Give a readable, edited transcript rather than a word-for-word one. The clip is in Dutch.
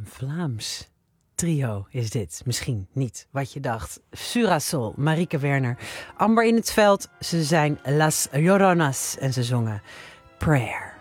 Vlaams trio is dit. Misschien niet wat je dacht. Surasol, Marieke Werner, Amber in het Veld. Ze zijn Las Lloronas en ze zongen Prayer.